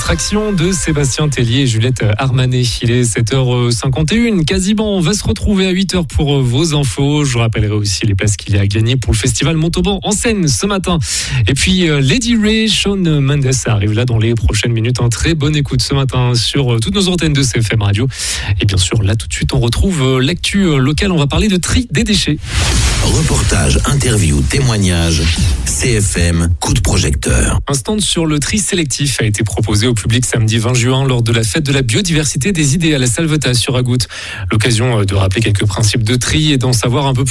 Distraction de Sébastien Tellier et Juliette Armanet. Il est 7h51, quasiment. On va se retrouver à 8h pour vos infos. Je rappellerai aussi les places qu'il y a à gagner pour le festival Montauban en scène ce matin. Et puis Lady Ray, Shawn Mendes arrive là dans les prochaines minutes. Un très bonne écoute ce matin sur toutes nos antennes de CFM Radio. Et bien sûr, là tout de suite, on retrouve l'actu locale. On va parler de tri des déchets. Reportage, interview, témoignage. CFM, coup de projecteur. Un stand sur le tri sélectif a été proposé au public samedi 20 juin lors de la fête de la biodiversité des idées à la Salvetat sur Agout. L'occasion de rappeler quelques principes de tri et d'en savoir un peu plus